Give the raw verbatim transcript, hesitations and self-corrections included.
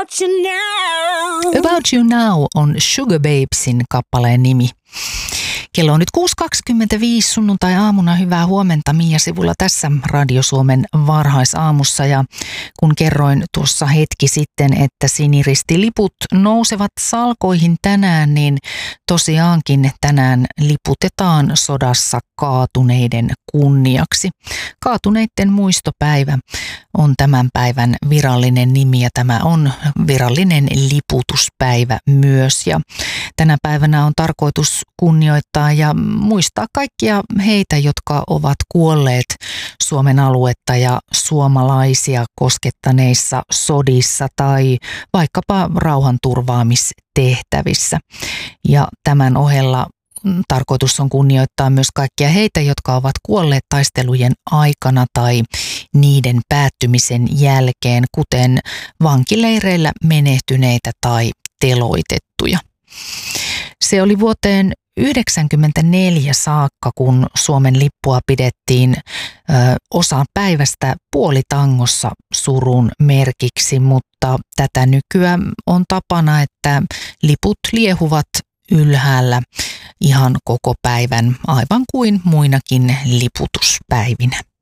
About You Now. About You Now on Sugar Babesin kappaleen nimi. Kello on nyt kuusi kaksikymmentäviisi sunnuntai-aamuna. Hyvää huomenta Mia Sivulla tässä Radio Suomen varhaisaamussa. Ja kun kerroin tuossa hetki sitten, että siniristiliput nousevat salkoihin tänään, niin tosiaankin tänään liputetaan sodassa kaatuneiden kunniaksi. Kaatuneiden muistopäivä on tämän päivän virallinen nimi ja tämä on virallinen liputuspäivä myös. Ja tänä päivänä on tarkoitus kunnioittaa ja muistaa kaikkia heitä, jotka ovat kuolleet Suomen aluetta ja suomalaisia koskettaneissa sodissa tai vaikkapa rauhanturvaamistehtävissä. Ja tämän ohella tarkoitus on kunnioittaa myös kaikkia heitä, jotka ovat kuolleet taistelujen aikana tai niiden päättymisen jälkeen, kuten vankileireillä menehtyneitä tai teloitettuja. Se oli vuoteen yhdeksänkymmentäneljä saakka, kun Suomen lippua pidettiin ö, osa päivästä puolitangossa surun merkiksi, mutta tätä nykyään on tapana, että liput liehuvat ylhäällä ihan koko päivän, aivan kuin muinakin liputuspäivinä.